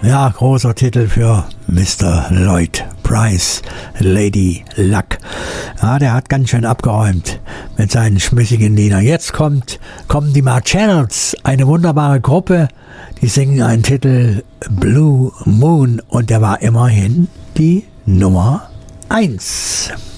Ja, großer Titel für Mr. Lloyd Price, Lady Luck. Ja, der hat ganz schön abgeräumt mit seinen schmissigen Liedern. Jetzt kommen die Marcells, eine wunderbare Gruppe. Die singen einen Titel Blue Moon und der war immerhin die Nummer 1.